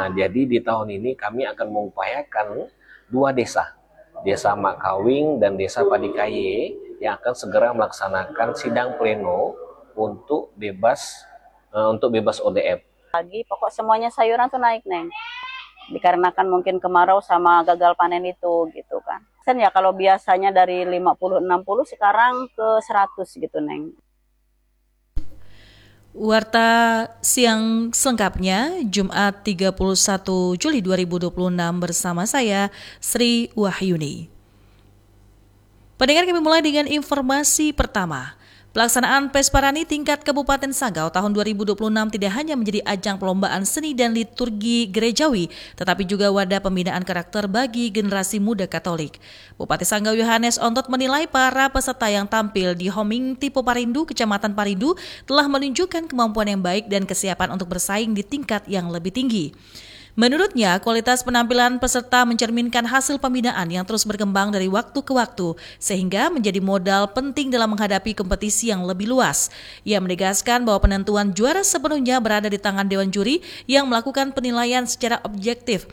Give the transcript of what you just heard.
Jadi di tahun ini kami akan mengupayakan 2 desa, Desa Makawing dan Desa Padikaye yang akan segera melaksanakan sidang pleno untuk bebas ODF. Lagi pokok semuanya sayuran tuh naik, Neng. Dikarenakan mungkin kemarau sama gagal panen itu gitu kan. Ya kalau biasanya dari 50-60 sekarang ke 100 gitu, Neng. Warta siang selengkapnya Jumat 31 Juli 2026 bersama saya Sri Wahyuni. Pendengar, kami mulai dengan informasi pertama. Pelaksanaan Pesparani tingkat Kabupaten Sanggau tahun 2026 tidak hanya menjadi ajang perlombaan seni dan liturgi gerejawi, tetapi juga wadah pembinaan karakter bagi generasi muda Katolik. Bupati Sanggau Yohanes Ontot menilai para peserta yang tampil di Homing Tipo Parindu, Kecamatan Parindu, telah menunjukkan kemampuan yang baik dan kesiapan untuk bersaing di tingkat yang lebih tinggi. Menurutnya, kualitas penampilan peserta mencerminkan hasil pembinaan yang terus berkembang dari waktu ke waktu, sehingga menjadi modal penting dalam menghadapi kompetisi yang lebih luas. Ia menegaskan bahwa penentuan juara sepenuhnya berada di tangan Dewan Juri yang melakukan penilaian secara objektif